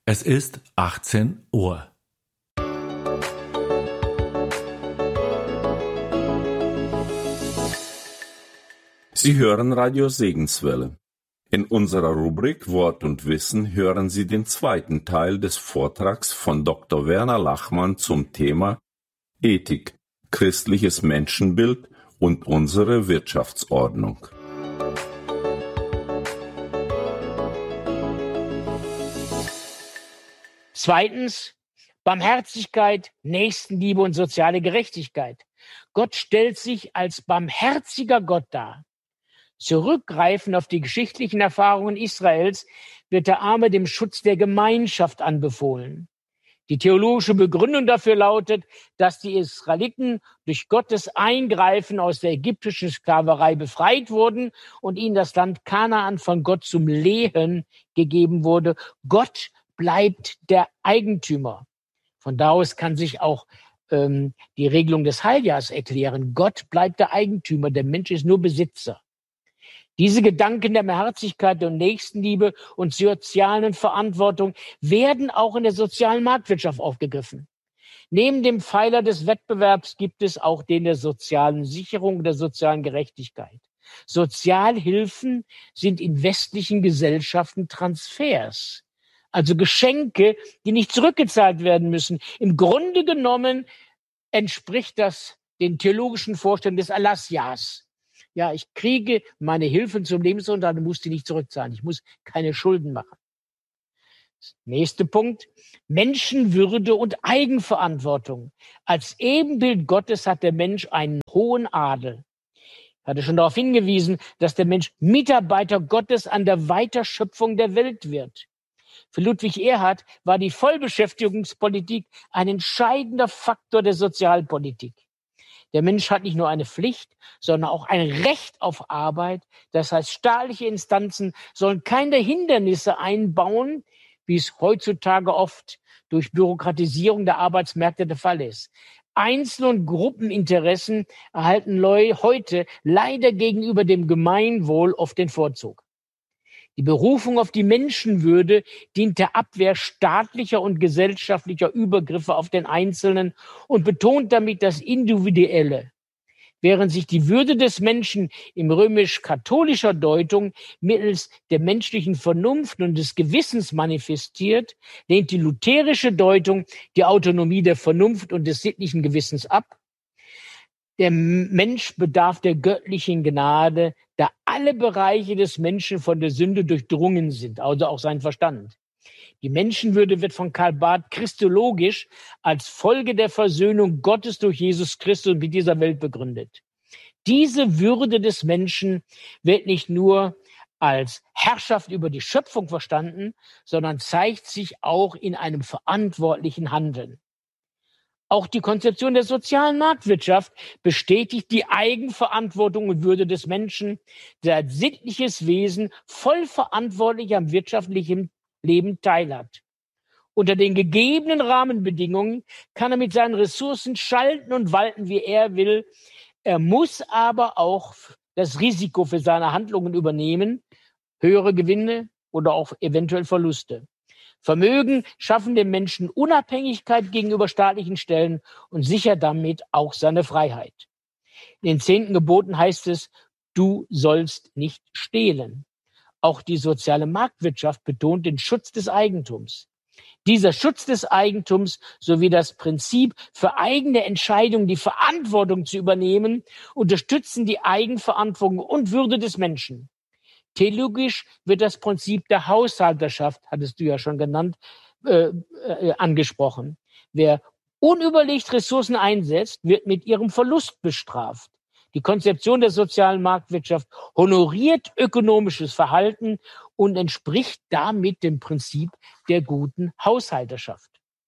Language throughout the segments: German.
Es ist 18 Uhr. Sie hören Radio Segenswelle. In unserer Rubrik Wort und Wissen hören Sie den zweiten Teil des Vortrags von Dr. Werner Lachmann zum Thema Ethik, christliches Menschenbild und unsere Wirtschaftsordnung. Zweitens, Barmherzigkeit, Nächstenliebe und soziale Gerechtigkeit. Gott stellt sich als barmherziger Gott dar. Zurückgreifend auf die geschichtlichen Erfahrungen Israels wird der Arme dem Schutz der Gemeinschaft anbefohlen. Die theologische Begründung dafür lautet, dass die Israeliten durch Gottes Eingreifen aus der ägyptischen Sklaverei befreit wurden und ihnen das Land Kanaan von Gott zum Lehen gegeben wurde. Gott bleibt der Eigentümer. Von da aus kann sich auch die Regelung des Heiljahrs erklären. Gott bleibt der Eigentümer, der Mensch ist nur Besitzer. Diese Gedanken der Barmherzigkeit und Nächstenliebe und sozialen Verantwortung werden auch in der sozialen Marktwirtschaft aufgegriffen. Neben dem Pfeiler des Wettbewerbs gibt es auch den der sozialen Sicherung und der sozialen Gerechtigkeit. Sozialhilfen sind in westlichen Gesellschaften Transfers, also Geschenke, die nicht zurückgezahlt werden müssen. Im Grunde genommen entspricht das den theologischen Vorstellungen des Erlassjahrs. Ja, ich kriege meine Hilfen zum Lebensunterhalt und muss die nicht zurückzahlen. Ich muss keine Schulden machen. Nächster Punkt. Menschenwürde und Eigenverantwortung. Als Ebenbild Gottes hat der Mensch einen hohen Adel. Ich hatte schon darauf hingewiesen, dass der Mensch Mitarbeiter Gottes an der Weiterschöpfung der Welt wird. Für Ludwig Erhard war die Vollbeschäftigungspolitik ein entscheidender Faktor der Sozialpolitik. Der Mensch hat nicht nur eine Pflicht, sondern auch ein Recht auf Arbeit. Das heißt, staatliche Instanzen sollen keine Hindernisse einbauen, wie es heutzutage oft durch Bürokratisierung der Arbeitsmärkte der Fall ist. Einzel- und Gruppeninteressen erhalten heute leider gegenüber dem Gemeinwohl oft den Vorzug. Die Berufung auf die Menschenwürde dient der Abwehr staatlicher und gesellschaftlicher Übergriffe auf den Einzelnen und betont damit das Individuelle. Während sich die Würde des Menschen in römisch-katholischer Deutung mittels der menschlichen Vernunft und des Gewissens manifestiert, lehnt die lutherische Deutung die Autonomie der Vernunft und des sittlichen Gewissens ab. Der Mensch bedarf der göttlichen Gnade, da alle Bereiche des Menschen von der Sünde durchdrungen sind, also auch sein Verstand. Die Menschenwürde wird von Karl Barth christologisch als Folge der Versöhnung Gottes durch Jesus Christus mit dieser Welt begründet. Diese Würde des Menschen wird nicht nur als Herrschaft über die Schöpfung verstanden, sondern zeigt sich auch in einem verantwortlichen Handeln. Auch die Konzeption der sozialen Marktwirtschaft bestätigt die Eigenverantwortung und Würde des Menschen, der als sittliches Wesen voll verantwortlich am wirtschaftlichen Leben teilhat. Unter den gegebenen Rahmenbedingungen kann er mit seinen Ressourcen schalten und walten, wie er will. Er muss aber auch das Risiko für seine Handlungen übernehmen, höhere Gewinne oder auch eventuell Verluste. Vermögen schaffen dem Menschen Unabhängigkeit gegenüber staatlichen Stellen und sichert damit auch seine Freiheit. In den 10. Geboten heißt es, du sollst nicht stehlen. Auch die soziale Marktwirtschaft betont den Schutz des Eigentums. Dieser Schutz des Eigentums sowie das Prinzip, für eigene Entscheidungen die Verantwortung zu übernehmen, unterstützen die Eigenverantwortung und Würde des Menschen. Theologisch wird das Prinzip der Haushalterschaft, hattest du ja schon genannt, angesprochen. Wer unüberlegt Ressourcen einsetzt, wird mit ihrem Verlust bestraft. Die Konzeption der sozialen Marktwirtschaft honoriert ökonomisches Verhalten und entspricht damit dem Prinzip der guten Haushalterschaft.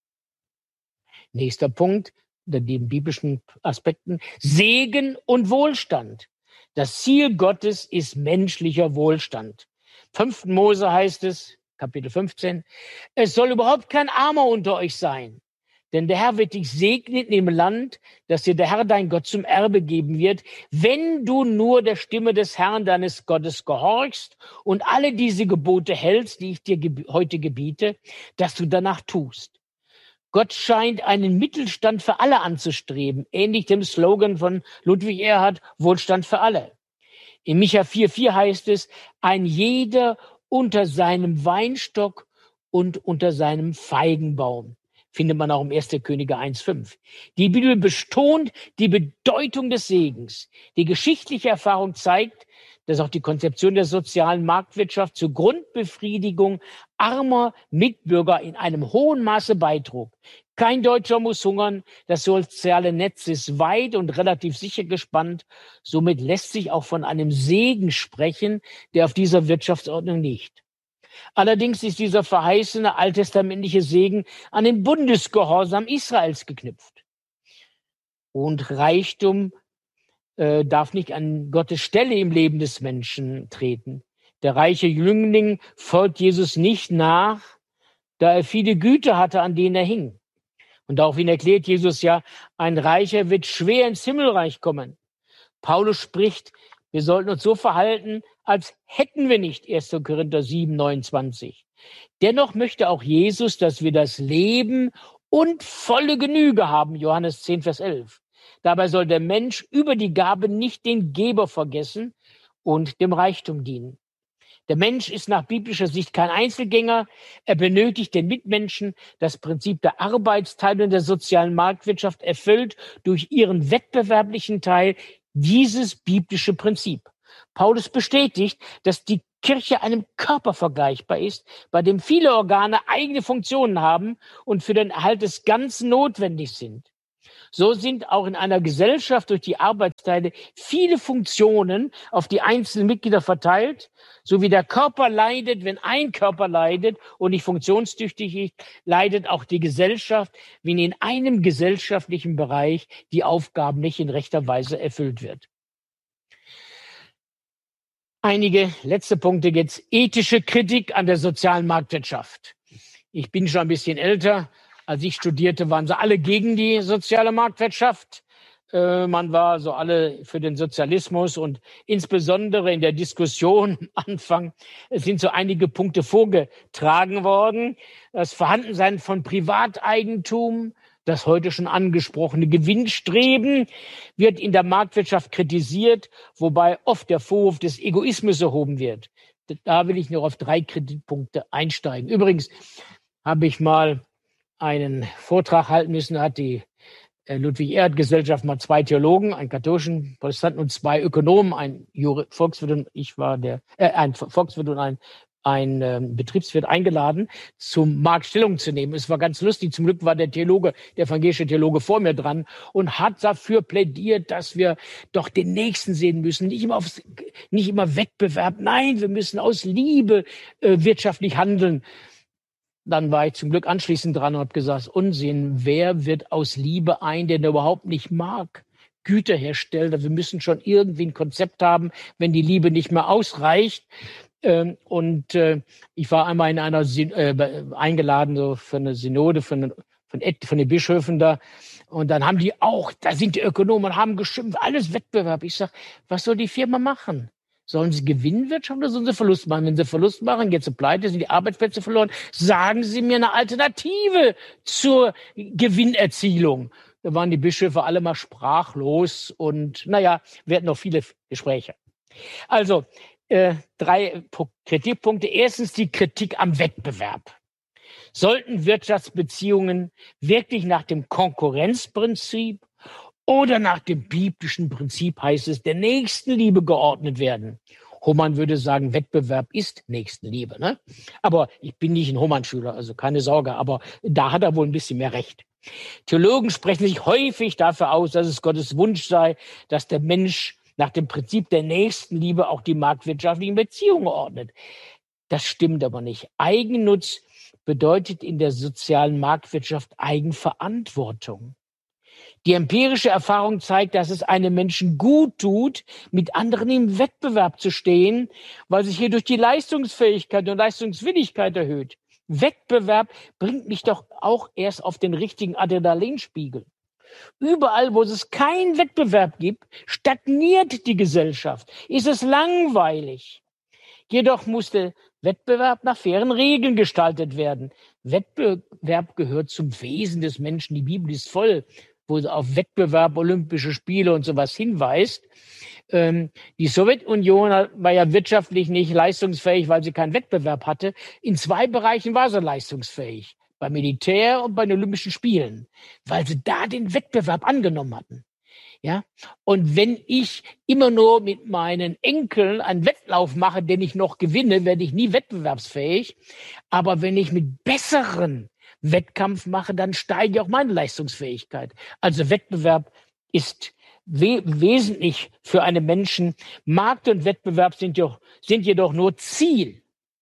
Nächster Punkt, unter den biblischen Aspekten, Segen und Wohlstand. Das Ziel Gottes ist menschlicher Wohlstand. 5. Mose heißt es, Kapitel 15, es soll überhaupt kein Armer unter euch sein. Denn der Herr wird dich segnen in dem Land, das dir der Herr dein Gott zum Erbe geben wird, wenn du nur der Stimme des Herrn deines Gottes gehorchst und alle diese Gebote hältst, die ich dir heute gebiete, dass du danach tust. Gott scheint einen Mittelstand für alle anzustreben, ähnlich dem Slogan von Ludwig Erhard, Wohlstand für alle. In Micha 4,4 heißt es, ein jeder unter seinem Weinstock und unter seinem Feigenbaum. Findet man auch im 1. Könige 1,5. Die Bibel betont die Bedeutung des Segens. Die geschichtliche Erfahrung zeigt, dass auch die Konzeption der sozialen Marktwirtschaft zur Grundbefriedigung armer Mitbürger in einem hohen Maße beitrug. Kein Deutscher muss hungern, das soziale Netz ist weit und relativ sicher gespannt. Somit lässt sich auch von einem Segen sprechen, der auf dieser Wirtschaftsordnung liegt. Allerdings ist dieser verheißene alttestamentliche Segen an den Bundesgehorsam Israels geknüpft. Und Reichtum darf nicht an Gottes Stelle im Leben des Menschen treten. Der reiche Jüngling folgt Jesus nicht nach, da er viele Güter hatte, an denen er hing. Und daraufhin erklärt Jesus ja, ein Reicher wird schwer ins Himmelreich kommen. Paulus spricht, wir sollten uns so verhalten, als hätten wir nicht, 1. Korinther 7, 29. Dennoch möchte auch Jesus, dass wir das Leben und volle Genüge haben, Johannes 10, Vers 11. Dabei soll der Mensch über die Gabe nicht den Geber vergessen und dem Reichtum dienen. Der Mensch ist nach biblischer Sicht kein Einzelgänger. Er benötigt den Mitmenschen. Das Prinzip der Arbeitsteilung der sozialen Marktwirtschaft erfüllt durch ihren wettbewerblichen Teil dieses biblische Prinzip. Paulus bestätigt, dass die Kirche einem Körper vergleichbar ist, bei dem viele Organe eigene Funktionen haben und für den Erhalt des Ganzen notwendig sind. So sind auch in einer Gesellschaft durch die Arbeitsteile viele Funktionen auf die einzelnen Mitglieder verteilt, so wie der Körper leidet, wenn ein Körper leidet und nicht funktionstüchtig ist, leidet auch die Gesellschaft, wenn in einem gesellschaftlichen Bereich die Aufgaben nicht in rechter Weise erfüllt wird. Einige letzte Punkte jetzt. Ethische Kritik an der sozialen Marktwirtschaft. Ich bin schon ein bisschen älter. Als ich studierte, waren sie alle gegen die soziale Marktwirtschaft. Man war so alle für den Sozialismus und insbesondere in der Diskussion am Anfang sind so einige Punkte vorgetragen worden. Das Vorhandensein von Privateigentum, das heute schon angesprochene Gewinnstreben wird in der Marktwirtschaft kritisiert, wobei oft der Vorwurf des Egoismus erhoben wird. Da will ich noch auf 3 Kritikpunkte einsteigen. Übrigens habe ich mal einen Vortrag halten müssen, da hat die Ludwig Erhard Gesellschaft mal 2 Theologen, einen katholischen Protestanten und 2 Ökonomen, ein Volkswirt und ein Volkswirt und ein Betriebswirt eingeladen, zum Markt Stellung zu nehmen. Es war ganz lustig. Zum Glück war der evangelische Theologe vor mir dran und hat dafür plädiert, dass wir doch den Nächsten sehen müssen, nicht immer Wettbewerb. Nein, wir müssen aus Liebe wirtschaftlich handeln. Dann war ich zum Glück anschließend dran und habe gesagt, Unsinn, wer wird aus Liebe den er überhaupt nicht mag, Güter herstellen? Wir müssen schon irgendwie ein Konzept haben, wenn die Liebe nicht mehr ausreicht. Ich war einmal in einer eingeladen so für eine Synode von den Bischöfen da. Und dann haben die auch, da sind die Ökonomen und haben geschimpft, alles Wettbewerb. Ich sage, was soll die Firma machen? Sollen sie Gewinn wirtschaften oder sollen sie Verlust machen? Wenn sie Verlust machen, geht sie pleite, sind die Arbeitsplätze verloren. Sagen Sie mir eine Alternative zur Gewinnerzielung. Da waren die Bischöfe alle mal sprachlos und wir hatten noch viele Gespräche. Also 3 Kritikpunkte. Erstens die Kritik am Wettbewerb. Sollten Wirtschaftsbeziehungen wirklich nach dem Konkurrenzprinzip oder nach dem biblischen Prinzip, heißt es, der Nächstenliebe geordnet werden? Hohmann würde sagen, Wettbewerb ist Nächstenliebe. Ne? Aber ich bin nicht ein Hohmann-Schüler, also keine Sorge. Aber da hat er wohl ein bisschen mehr Recht. Theologen sprechen sich häufig dafür aus, dass es Gottes Wunsch sei, dass der Mensch nach dem Prinzip der Nächstenliebe auch die marktwirtschaftlichen Beziehungen ordnet. Das stimmt aber nicht. Eigennutz bedeutet in der sozialen Marktwirtschaft Eigenverantwortung. Die empirische Erfahrung zeigt, dass es einem Menschen gut tut, mit anderen im Wettbewerb zu stehen, weil sich hierdurch die Leistungsfähigkeit und Leistungswilligkeit erhöht. Wettbewerb bringt mich doch auch erst auf den richtigen Adrenalinspiegel. Überall, wo es keinen Wettbewerb gibt, stagniert die Gesellschaft, ist es langweilig. Jedoch muss der Wettbewerb nach fairen Regeln gestaltet werden. Wettbewerb gehört zum Wesen des Menschen. Die Bibel ist voll, wo sie auf Wettbewerb, Olympische Spiele und sowas hinweist. Die Sowjetunion war ja wirtschaftlich nicht leistungsfähig, weil sie keinen Wettbewerb hatte. In 2 Bereichen war sie leistungsfähig. Beim Militär und bei den Olympischen Spielen. Weil sie da den Wettbewerb angenommen hatten. Ja? Und wenn ich immer nur mit meinen Enkeln einen Wettlauf mache, den ich noch gewinne, werde ich nie wettbewerbsfähig. Aber wenn ich mit besseren Wettkampf mache, dann steige auch meine Leistungsfähigkeit. Also Wettbewerb ist wesentlich für einen Menschen. Markt und Wettbewerb sind jedoch nur Ziel.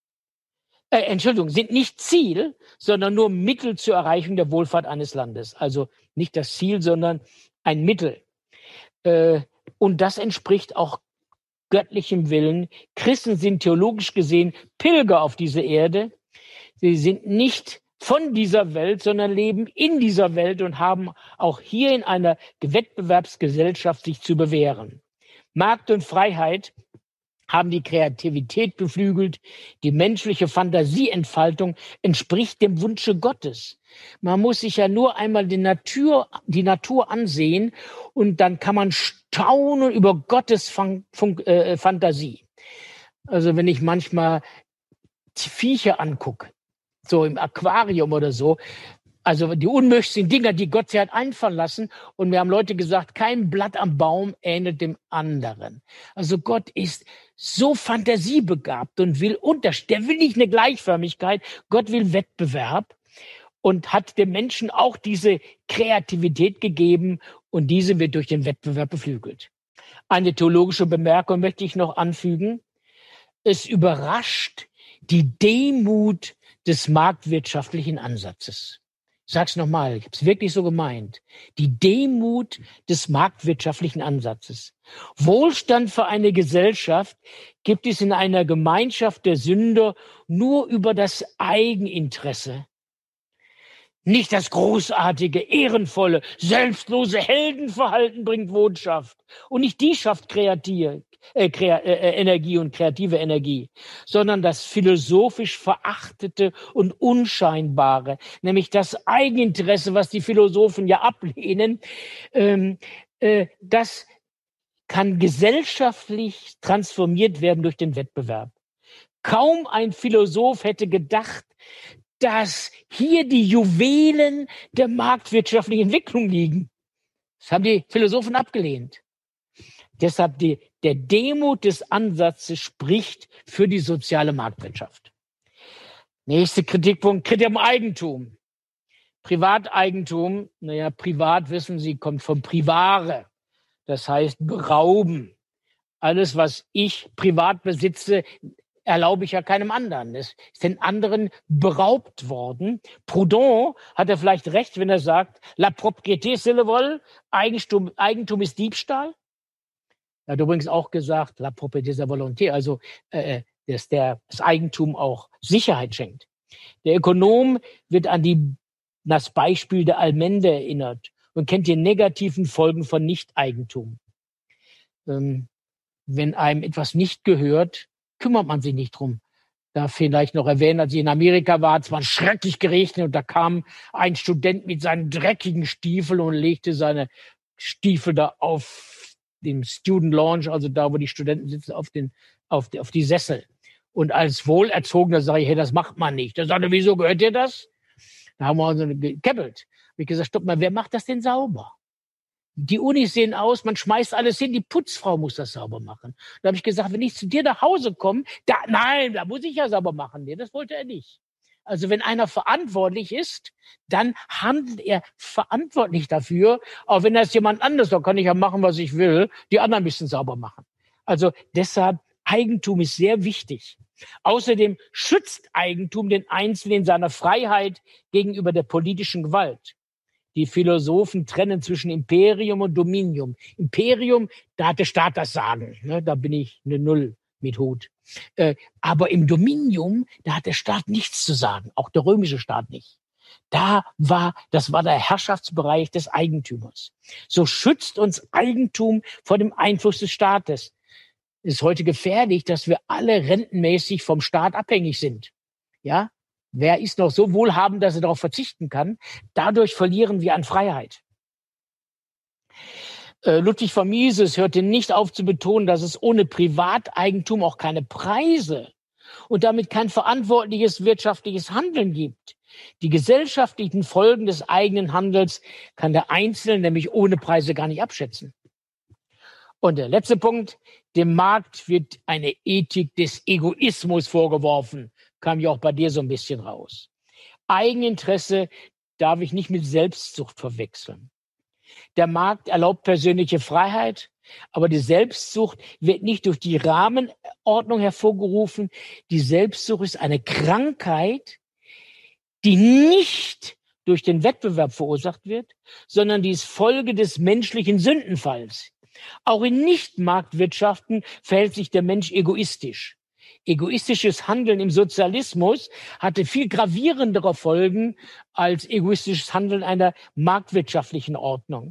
Sind nicht Ziel, sondern nur Mittel zur Erreichung der Wohlfahrt eines Landes. Also nicht das Ziel, sondern ein Mittel. Und das entspricht auch göttlichem Willen. Christen sind theologisch gesehen Pilger auf dieser Erde. Sie sind nicht von dieser Welt, sondern leben in dieser Welt und haben auch hier in einer Wettbewerbsgesellschaft sich zu bewähren. Markt und Freiheit haben die Kreativität beflügelt. Die menschliche Fantasieentfaltung entspricht dem Wunsche Gottes. Man muss sich ja nur einmal die Natur ansehen und dann kann man staunen über Gottes Fantasie. Also wenn ich manchmal Viecher angucke, so im Aquarium oder so, also die unmöglichsten Dinger, die Gott sich hat einfallen lassen. Und mir haben Leute gesagt, kein Blatt am Baum ähnelt dem anderen. Also Gott ist so fantasiebegabt und der will nicht eine Gleichförmigkeit, Gott will Wettbewerb und hat dem Menschen auch diese Kreativität gegeben und diese wird durch den Wettbewerb beflügelt. Eine theologische Bemerkung möchte ich noch anfügen. Es überrascht die Demut des marktwirtschaftlichen Ansatzes. Ich sag's nochmal, ich habe es wirklich so gemeint. Die Demut des marktwirtschaftlichen Ansatzes. Wohlstand für eine Gesellschaft gibt es in einer Gemeinschaft der Sünder nur über das Eigeninteresse. Nicht das großartige, ehrenvolle, selbstlose Heldenverhalten bringt Wohlschaft. Und nicht die schafft Energie und kreative Energie, sondern das philosophisch Verachtete und Unscheinbare, nämlich das Eigeninteresse, was die Philosophen ja ablehnen, das kann gesellschaftlich transformiert werden durch den Wettbewerb. Kaum ein Philosoph hätte gedacht, dass hier die Juwelen der marktwirtschaftlichen Entwicklung liegen. Das haben die Philosophen abgelehnt. Deshalb der Demut des Ansatzes spricht für die soziale Marktwirtschaft. Nächster Kritikpunkt, Kritik am Eigentum. Privateigentum, privat, wissen Sie, kommt vom privare. Das heißt berauben. Alles, was ich privat besitze, erlaube ich ja keinem anderen. Es ist den anderen beraubt worden. Proudhon hat er vielleicht recht, wenn er sagt, la propriété c'est le vol, Eigentum ist Diebstahl. Er hat übrigens auch gesagt, la propriété c'est la volonté, also dass das Eigentum auch Sicherheit schenkt. Der Ökonom wird an das Beispiel der Allmende erinnert und kennt die negativen Folgen von Nicht-Eigentum. Wenn einem etwas nicht gehört, kümmert man sich nicht drum. Da vielleicht noch erwähnen, als ich in Amerika war, es war schrecklich geregnet und da kam ein Student mit seinen dreckigen Stiefeln und legte seine Stiefel da auf dem Student Lounge, also da, wo die Studenten sitzen, auf die Sessel. Und als Wohlerzogener sage ich, hey, das macht man nicht. Da sagte er, wieso gehört dir das? Da haben wir uns gekeppelt. Hab ich gesagt, stopp mal, wer macht das denn sauber? Die Unis sehen aus, man schmeißt alles hin, die Putzfrau muss das sauber machen. Da habe ich gesagt, wenn ich zu dir nach Hause komme, da muss ich ja sauber machen. Nee, das wollte er nicht. Also wenn einer verantwortlich ist, dann handelt er verantwortlich dafür. Auch wenn das jemand anderes, da kann ich ja machen, was ich will, die anderen müssen sauber machen. Also deshalb, Eigentum ist sehr wichtig. Außerdem schützt Eigentum den Einzelnen in seiner Freiheit gegenüber der politischen Gewalt. Die Philosophen trennen zwischen Imperium und Dominium. Imperium, da hat der Staat das Sagen. Da bin ich eine Null. mit Hut. Aber im Dominium, da hat der Staat nichts zu sagen, auch der römische Staat nicht. Das war der Herrschaftsbereich des Eigentümers. So schützt uns Eigentum vor dem Einfluss des Staates. Es ist heute gefährlich, dass wir alle rentenmäßig vom Staat abhängig sind. Ja? Wer ist noch so wohlhabend, dass er darauf verzichten kann? Dadurch verlieren wir an Freiheit. Ludwig von Mises hörte nicht auf zu betonen, dass es ohne Privateigentum auch keine Preise und damit kein verantwortliches wirtschaftliches Handeln gibt. Die gesellschaftlichen Folgen des eigenen Handels kann der Einzelne nämlich ohne Preise gar nicht abschätzen. Und der letzte Punkt, dem Markt wird eine Ethik des Egoismus vorgeworfen, kam ja auch bei dir so ein bisschen raus. Eigeninteresse darf ich nicht mit Selbstsucht verwechseln. Der Markt erlaubt persönliche Freiheit, aber die Selbstsucht wird nicht durch die Rahmenordnung hervorgerufen. Die Selbstsucht ist eine Krankheit, die nicht durch den Wettbewerb verursacht wird, sondern die ist Folge des menschlichen Sündenfalls. Auch in Nicht-Marktwirtschaften verhält sich der Mensch egoistisch. Egoistisches Handeln im Sozialismus hatte viel gravierendere Folgen als egoistisches Handeln einer marktwirtschaftlichen Ordnung.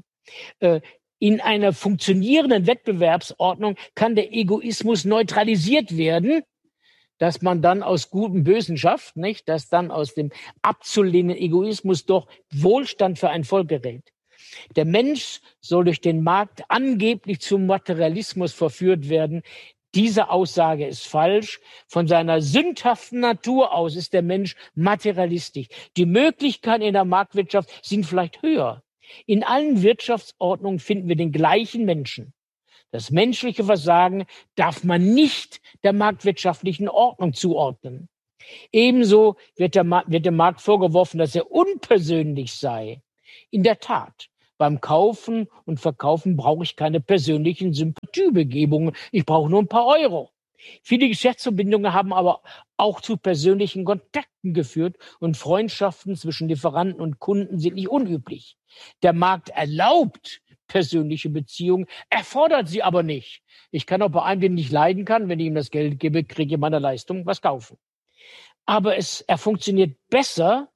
In einer funktionierenden Wettbewerbsordnung kann der Egoismus neutralisiert werden, dass man dann aus gutem Bösen schafft, nicht? Dass dann aus dem abzulehnenden Egoismus doch Wohlstand für ein Volk gerät. Der Mensch soll durch den Markt angeblich zum Materialismus verführt werden. Diese Aussage ist falsch. Von seiner sündhaften Natur aus ist der Mensch materialistisch. Die Möglichkeiten in der Marktwirtschaft sind vielleicht höher. In allen Wirtschaftsordnungen finden wir den gleichen Menschen. Das menschliche Versagen darf man nicht der marktwirtschaftlichen Ordnung zuordnen. Ebenso wird dem Markt vorgeworfen, dass er unpersönlich sei. In der Tat. Beim Kaufen und Verkaufen brauche ich keine persönlichen Sympathiebegebungen. Ich brauche nur ein paar Euro. Viele Geschäftsverbindungen haben aber auch zu persönlichen Kontakten geführt und Freundschaften zwischen Lieferanten und Kunden sind nicht unüblich. Der Markt erlaubt persönliche Beziehungen, erfordert sie aber nicht. Ich kann auch bei einem, den ich leiden kann, wenn ich ihm das Geld gebe, kriege ich meiner Leistung was kaufen. Aber er funktioniert besser,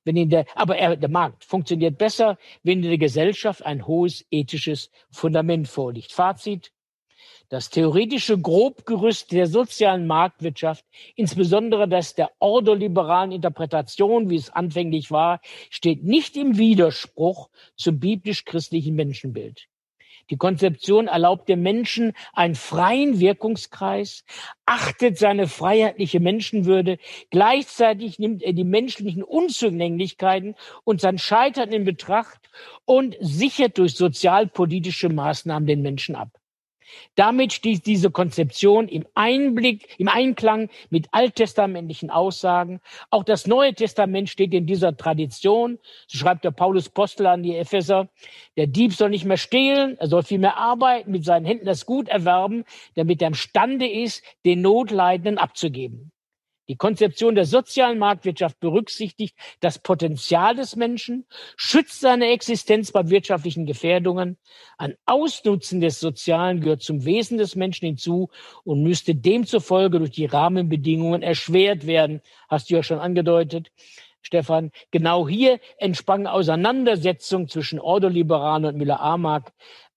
der Markt funktioniert besser, wenn in der Gesellschaft ein hohes ethisches Fundament vorliegt. Fazit: Das theoretische Grobgerüst der sozialen Marktwirtschaft, insbesondere das der ordoliberalen Interpretation, wie es anfänglich war, steht nicht im Widerspruch zum biblisch-christlichen Menschenbild. Die Konzeption erlaubt dem Menschen einen freien Wirkungskreis, achtet seine freiheitliche Menschenwürde, gleichzeitig nimmt er die menschlichen Unzulänglichkeiten und sein Scheitern in Betracht und sichert durch sozialpolitische Maßnahmen den Menschen ab. Damit steht diese Konzeption im Einklang mit alttestamentlichen Aussagen. Auch das Neue Testament steht in dieser Tradition. So schreibt der Paulus Apostel an die Epheser: Der Dieb soll nicht mehr stehlen, er soll vielmehr arbeiten, mit seinen Händen das Gut erwerben, damit er imstande ist, den Notleidenden abzugeben. Die Konzeption der sozialen Marktwirtschaft berücksichtigt das Potenzial des Menschen, schützt seine Existenz bei wirtschaftlichen Gefährdungen. Ein Ausnutzen des Sozialen gehört zum Wesen des Menschen hinzu und müsste demzufolge durch die Rahmenbedingungen erschwert werden. Hast du ja schon angedeutet, Stefan. Genau hier entsprang Auseinandersetzung zwischen Ordoliberalen und Müller-Armack.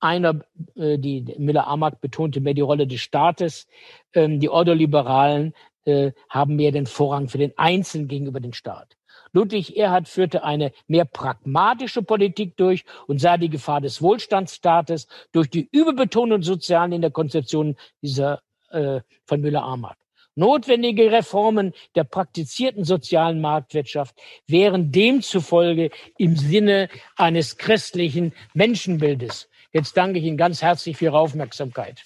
Die Müller-Armack betonte mehr die Rolle des Staates. Die Ordoliberalen haben mehr den Vorrang für den Einzelnen gegenüber dem Staat. Ludwig Erhard führte eine mehr pragmatische Politik durch und sah die Gefahr des Wohlstandsstaates durch die Überbetonung Sozialen in der Konzeption von Müller-Armack. Notwendige Reformen der praktizierten sozialen Marktwirtschaft wären demzufolge im Sinne eines christlichen Menschenbildes. Jetzt danke ich Ihnen ganz herzlich für Ihre Aufmerksamkeit.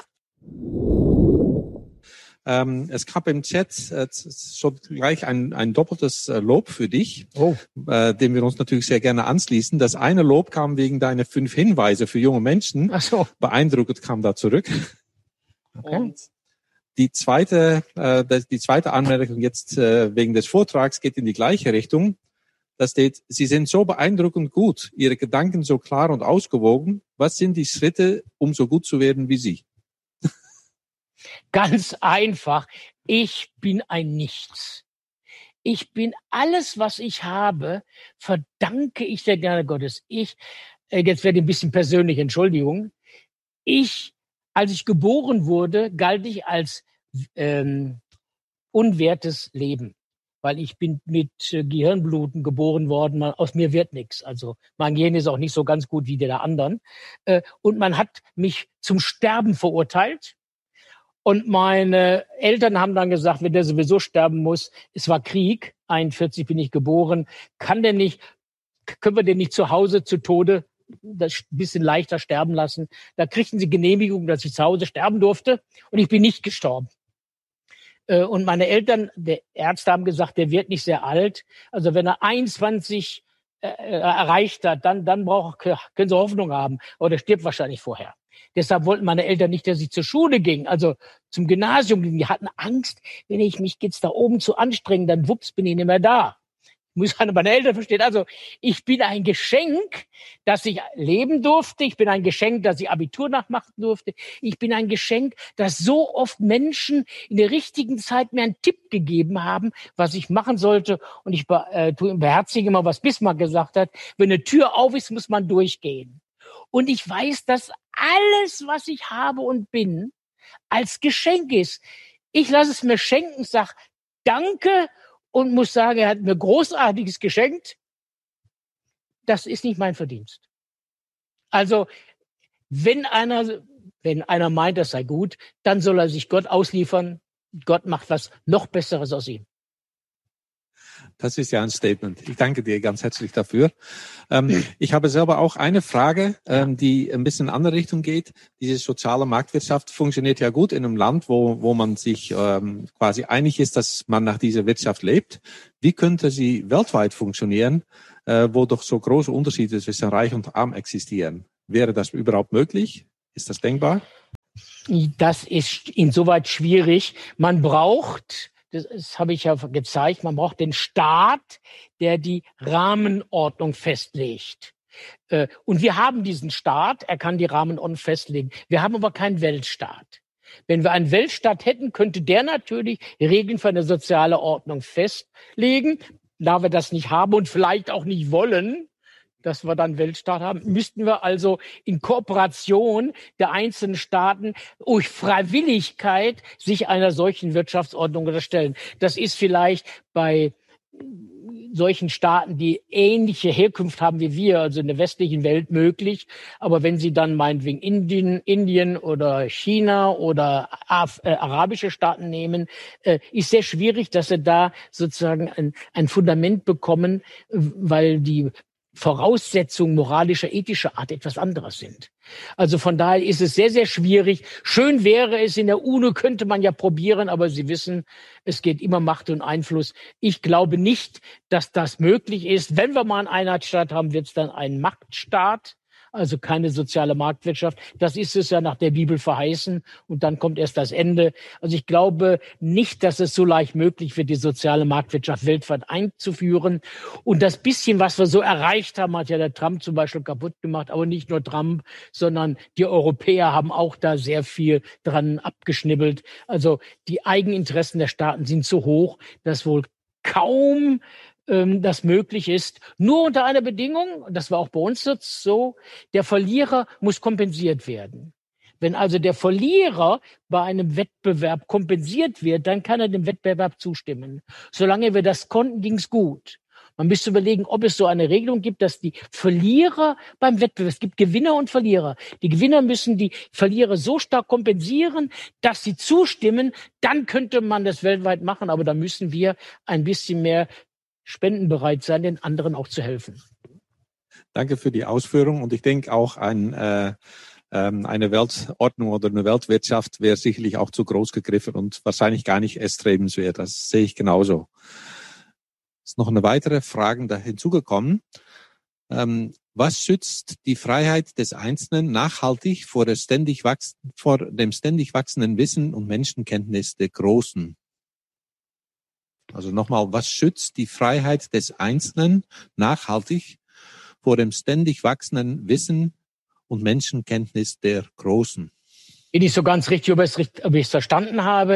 Es gab im Chat schon gleich ein doppeltes Lob für dich, dem wir uns natürlich sehr gerne anschließen. Das eine Lob kam wegen deiner 5 Hinweise für junge Menschen. Ach so. Beeindruckend kam da zurück. Okay. Und die zweite Anmerkung jetzt wegen des Vortrags geht in die gleiche Richtung. Da steht: Sie sind so beeindruckend gut, Ihre Gedanken so klar und ausgewogen. Was sind die Schritte, um so gut zu werden wie Sie? Ganz einfach. Ich bin ein Nichts. Ich bin alles, was ich habe, verdanke ich der Gnade Gottes. Jetzt werde ich ein bisschen persönlich, Entschuldigung. Als ich geboren wurde, galt ich als unwertes Leben, weil ich bin mit Gehirnbluten geboren worden. Aus mir wird nichts. Also mein Gehirn ist auch nicht so ganz gut wie der anderen. Und man hat mich zum Sterben verurteilt. Und meine Eltern haben dann gesagt, wenn der sowieso sterben muss, es war Krieg, 41 bin ich geboren, können wir den nicht zu Hause zu Tode das ein bisschen leichter sterben lassen? Da kriegten sie Genehmigung, dass ich zu Hause sterben durfte, und ich bin nicht gestorben. Und meine Eltern, der Ärzte haben gesagt, der wird nicht sehr alt. Also wenn er 21 erreicht hat, dann können sie Hoffnung haben. Aber der stirbt wahrscheinlich vorher. Deshalb wollten meine Eltern nicht, dass ich zur Schule ging, also zum Gymnasium ging. Die hatten Angst, wenn ich mich jetzt da oben zu anstrengen, dann wups, bin ich nicht mehr da. Muss meine Eltern verstehen. Also ich bin ein Geschenk, dass ich leben durfte. Ich bin ein Geschenk, dass ich Abitur nachmachen durfte. Ich bin ein Geschenk, dass so oft Menschen in der richtigen Zeit mir einen Tipp gegeben haben, was ich machen sollte. Und ich beherzige immer, was Bismarck gesagt hat. Wenn eine Tür auf ist, muss man durchgehen. Und ich weiß, dass alles, was ich habe und bin, als Geschenk ist. Ich lasse es mir schenken, sag Danke und muss sagen, er hat mir Großartiges geschenkt. Das ist nicht mein Verdienst. Also, wenn einer meint, das sei gut, dann soll er sich Gott ausliefern. Gott macht was noch Besseres aus ihm. Das ist ja ein Statement. Ich danke dir ganz herzlich dafür. Ich habe selber auch eine Frage, die ein bisschen in eine andere Richtung geht. Diese soziale Marktwirtschaft funktioniert ja gut in einem Land, wo man sich quasi einig ist, dass man nach dieser Wirtschaft lebt. Wie könnte sie weltweit funktionieren, wo doch so große Unterschiede zwischen Reich und Arm existieren? Wäre das überhaupt möglich? Ist das denkbar? Das ist insoweit schwierig. Man braucht, das habe ich ja gezeigt, man braucht den Staat, der die Rahmenordnung festlegt. Und wir haben diesen Staat, er kann die Rahmenordnung festlegen. Wir haben aber keinen Weltstaat. Wenn wir einen Weltstaat hätten, könnte der natürlich Regeln für eine soziale Ordnung festlegen. Da wir das nicht haben und vielleicht auch nicht wollen, dass wir dann Weltstaat haben, müssten wir also in Kooperation der einzelnen Staaten durch Freiwilligkeit sich einer solchen Wirtschaftsordnung unterstellen. Das ist vielleicht bei solchen Staaten, die ähnliche Herkunft haben wie wir, also in der westlichen Welt, möglich. Aber wenn Sie dann meinetwegen Indien oder China oder arabische Staaten nehmen, ist sehr schwierig, dass Sie da sozusagen ein Fundament bekommen, weil die Voraussetzungen moralischer, ethischer Art etwas anderes sind. Also von daher ist es sehr, sehr schwierig. Schön wäre es, in der UNO könnte man ja probieren, aber Sie wissen, es geht immer Macht und Einfluss. Ich glaube nicht, dass das möglich ist. Wenn wir mal einen Einheitsstaat haben, wird es dann ein Machtstaat, also keine soziale Marktwirtschaft. Das ist es ja nach der Bibel verheißen und dann kommt erst das Ende. Also ich glaube nicht, dass es so leicht möglich wird, die soziale Marktwirtschaft weltweit einzuführen. Und das bisschen, was wir so erreicht haben, hat ja der Trump zum Beispiel kaputt gemacht. Aber nicht nur Trump, sondern die Europäer haben auch da sehr viel dran abgeschnibbelt. Also die Eigeninteressen der Staaten sind so hoch, dass wohl kaum das möglich ist, nur unter einer Bedingung, das war auch bei uns jetzt so, der Verlierer muss kompensiert werden. Wenn also der Verlierer bei einem Wettbewerb kompensiert wird, dann kann er dem Wettbewerb zustimmen. Solange wir das konnten, ging's gut. Man müsste überlegen, ob es so eine Regelung gibt, dass die Verlierer beim Wettbewerb, es gibt Gewinner und Verlierer. Die Gewinner müssen die Verlierer so stark kompensieren, dass sie zustimmen. Dann könnte man das weltweit machen, aber da müssen wir ein bisschen mehr spendenbereit sein, den anderen auch zu helfen. Danke für die Ausführung. Und ich denke auch eine Weltordnung oder eine Weltwirtschaft wäre sicherlich auch zu groß gegriffen und wahrscheinlich gar nicht erstrebenswert. Das sehe ich genauso. Es ist noch eine weitere Frage da hinzugekommen. Was schützt die Freiheit des Einzelnen nachhaltig vor dem ständig wachsenden Wissen und Menschenkenntnis der Großen? Also nochmal, was schützt die Freiheit des Einzelnen nachhaltig vor dem ständig wachsenden Wissen und Menschenkenntnis der Großen? Nicht so ganz richtig, ob ich es verstanden habe.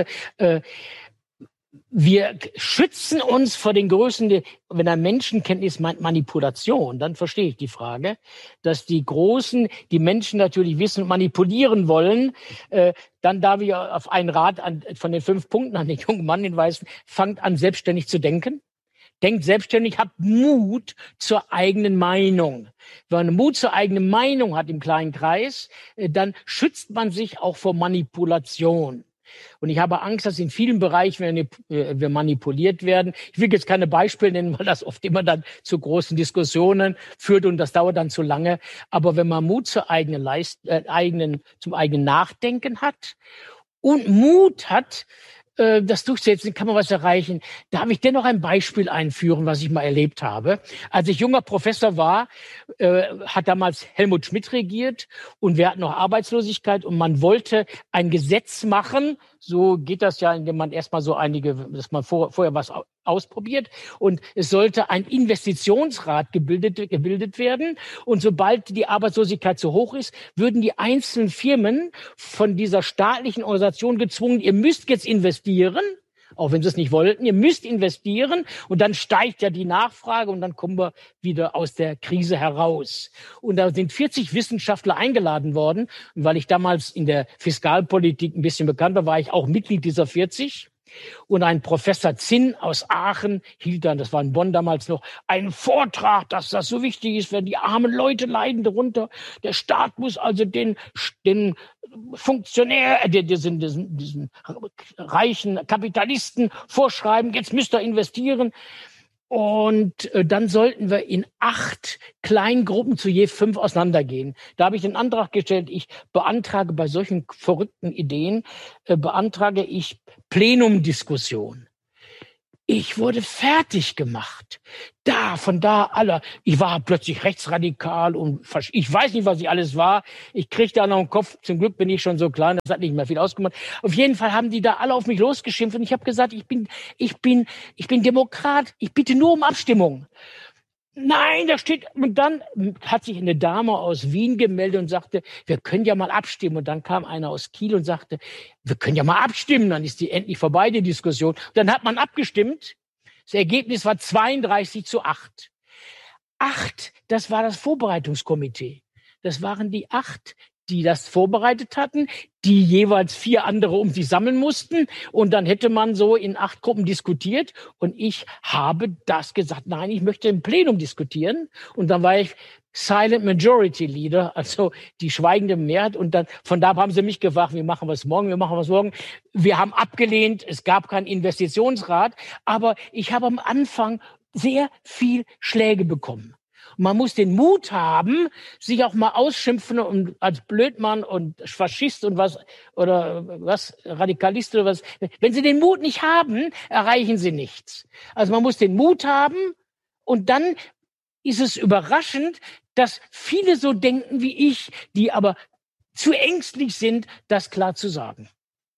Wir schützen uns vor den Größen, wenn ein Menschenkenntnis meint Manipulation, dann verstehe ich die Frage, dass die Großen, die Menschen natürlich wissen und manipulieren wollen, dann darf ich auf einen Rat von den 5 Punkten an den jungen Mann hinweisen, fangt an, selbstständig zu denken. Denkt selbstständig, habt Mut zur eigenen Meinung. Wenn man Mut zur eigenen Meinung hat im kleinen Kreis, dann schützt man sich auch vor Manipulation. Und ich habe Angst, dass in vielen Bereichen wir manipuliert werden. Ich will jetzt keine Beispiele nennen, weil das oft immer dann zu großen Diskussionen führt und das dauert dann zu lange. Aber wenn man Mut zur zum eigenen Nachdenken hat und Mut hat, das durchsetzen, kann man was erreichen. Darf ich dennoch ein Beispiel einführen, was ich mal erlebt habe? Als ich junger Professor war, hat damals Helmut Schmidt regiert und wir hatten noch Arbeitslosigkeit und man wollte ein Gesetz machen. So geht das ja, indem man erstmal dass man vorher was ausprobiert. Und es sollte ein Investitionsrat gebildet werden. Und sobald die Arbeitslosigkeit zu hoch ist, würden die einzelnen Firmen von dieser staatlichen Organisation gezwungen, ihr müsst jetzt investieren, auch wenn sie es nicht wollten, ihr müsst investieren und dann steigt ja die Nachfrage und dann kommen wir wieder aus der Krise heraus. Und da sind 40 Wissenschaftler eingeladen worden. Und weil ich damals in der Fiskalpolitik ein bisschen bekannt war ich auch Mitglied dieser 40. Und ein Professor Zinn aus Aachen hielt dann, das war in Bonn damals noch, einen Vortrag, dass das so wichtig ist, wenn die armen Leute leiden darunter. Der Staat muss also den Funktionär, diesen reichen Kapitalisten vorschreiben, jetzt müsst ihr investieren. Und dann sollten wir in 8 Kleingruppen zu je 5 auseinandergehen. Da habe ich den Antrag gestellt, ich beantrage bei solchen verrückten Ideen, beantrage ich Plenumdiskussion. Ich wurde fertig gemacht. Von da alle. Ich war plötzlich rechtsradikal und ich weiß nicht, was ich alles war. Ich kriegte da noch einen Kopf. Zum Glück bin ich schon so klein, das hat nicht mehr viel ausgemacht. Auf jeden Fall haben die da alle auf mich losgeschimpft und ich habe gesagt, ich bin Demokrat. Ich bitte nur um Abstimmung. Nein, da steht, und dann hat sich eine Dame aus Wien gemeldet und sagte, wir können ja mal abstimmen. Und dann kam einer aus Kiel und sagte, wir können ja mal abstimmen. Dann ist die endlich vorbei, die Diskussion. Und dann hat man abgestimmt. Das Ergebnis war 32:8. 8, das war das Vorbereitungskomitee. Das waren die 8, die das vorbereitet hatten, die jeweils 4 andere um sich sammeln mussten. Und dann hätte man so in 8 Gruppen diskutiert. Und ich habe das gesagt, nein, ich möchte im Plenum diskutieren. Und dann war ich Silent Majority Leader, also die schweigende Mehrheit. Und dann von da haben sie mich gefragt, wir machen was morgen. Wir haben abgelehnt, es gab keinen Investitionsrat. Aber ich habe am Anfang sehr viel Schläge bekommen. Man muss den Mut haben, sich auch mal ausschimpfen und als Blödmann und Faschist und was Radikalist oder was. Wenn Sie den Mut nicht haben, erreichen Sie nichts. Also man muss den Mut haben und dann ist es überraschend, dass viele so denken wie ich, die aber zu ängstlich sind, das klar zu sagen.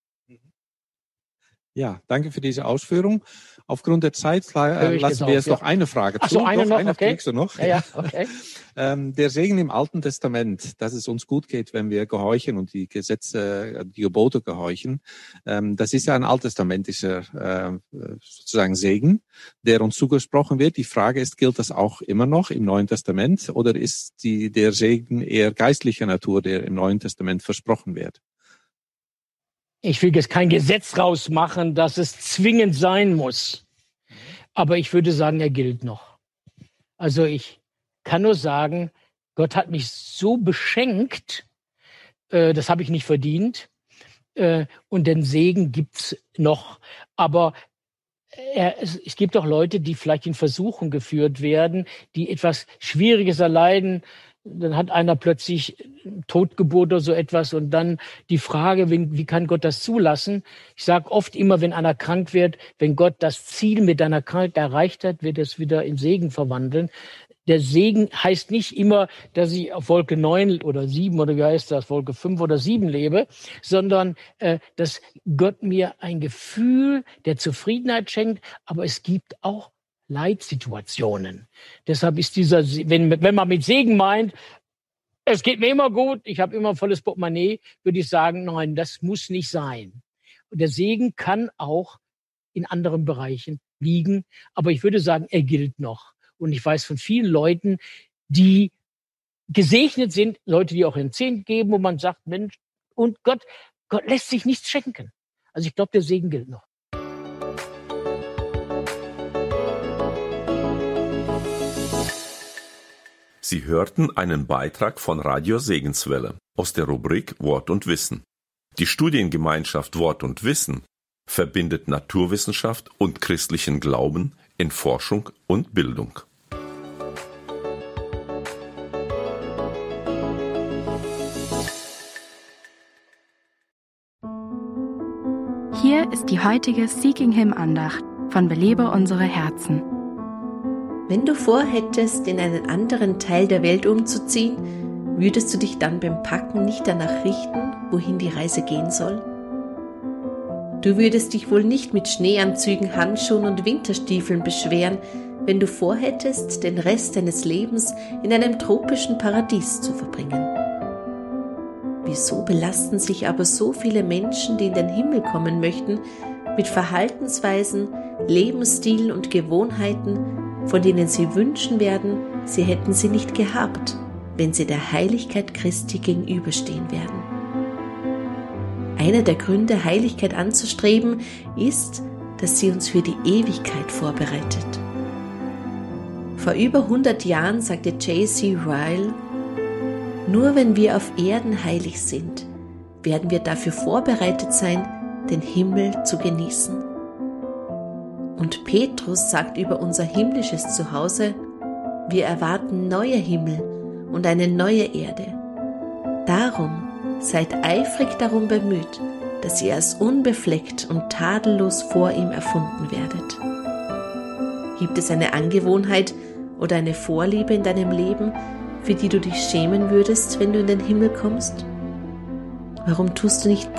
Ja, danke für diese Ausführung. Aufgrund der Zeit lassen wir jetzt noch eine Frage zu. Ach so, eine noch, okay. Kriegst du noch. Ja, okay. Der Segen im Alten Testament, dass es uns gut geht, wenn wir gehorchen und die Gesetze, die Gebote gehorchen, das ist ja ein alttestamentischer sozusagen Segen, der uns zugesprochen wird. Die Frage ist, gilt das auch immer noch im Neuen Testament oder ist der Segen eher geistlicher Natur, der im Neuen Testament versprochen wird? Ich will jetzt kein Gesetz rausmachen, dass es zwingend sein muss. Aber ich würde sagen, er gilt noch. Also ich kann nur sagen, Gott hat mich so beschenkt, das habe ich nicht verdient. Und den Segen gibt's noch. Aber es gibt auch Leute, die vielleicht in Versuchung geführt werden, die etwas Schwieriges erleiden. Dann hat einer plötzlich Totgeburt oder so etwas und dann die Frage, wie kann Gott das zulassen? Ich sage oft immer, wenn einer krank wird, wenn Gott das Ziel mit deiner Krankheit erreicht hat, wird es wieder in Segen verwandeln. Der Segen heißt nicht immer, dass ich auf Wolke 9 oder 7 oder wie heißt das, Wolke 5 oder 7 lebe, sondern dass Gott mir ein Gefühl der Zufriedenheit schenkt, aber es gibt auch Leitsituationen. Deshalb ist wenn man mit Segen meint, Es geht mir immer gut, ich habe immer volles Portemonnaie, würde ich sagen, nein, das muss nicht sein. Und der Segen kann auch in anderen Bereichen liegen, aber ich würde sagen, er gilt noch. Und ich weiß von vielen Leuten, die gesegnet sind, Leute, die auch einen Zehnten geben, wo man sagt, Mensch, und Gott lässt sich nichts schenken. Also ich glaube, der Segen gilt noch. Sie hörten einen Beitrag von Radio Segenswelle aus der Rubrik Wort und Wissen. Die Studiengemeinschaft Wort und Wissen verbindet Naturwissenschaft und christlichen Glauben in Forschung und Bildung. Hier ist die heutige Seeking Him Andacht von Belebe unsere Herzen. Wenn du vorhättest, in einen anderen Teil der Welt umzuziehen, würdest du dich dann beim Packen nicht danach richten, wohin die Reise gehen soll? Du würdest dich wohl nicht mit Schneeanzügen, Handschuhen und Winterstiefeln beschweren, wenn du vorhättest, den Rest deines Lebens in einem tropischen Paradies zu verbringen. Wieso belasten sich aber so viele Menschen, die in den Himmel kommen möchten, mit Verhaltensweisen, Lebensstilen und Gewohnheiten, von denen sie wünschen werden, sie hätten sie nicht gehabt, wenn sie der Heiligkeit Christi gegenüberstehen werden? Einer der Gründe, Heiligkeit anzustreben, ist, dass sie uns für die Ewigkeit vorbereitet. Vor über 100 Jahren sagte J.C. Ryle: Nur wenn wir auf Erden heilig sind, werden wir dafür vorbereitet sein, den Himmel zu genießen. Und Petrus sagt über unser himmlisches Zuhause: Wir erwarten neue Himmel und eine neue Erde. Darum seid eifrig darum bemüht, dass ihr als unbefleckt und tadellos vor ihm erfunden werdet. Gibt es eine Angewohnheit oder eine Vorliebe in deinem Leben, für die du dich schämen würdest, wenn du in den Himmel kommst? Warum tust du nicht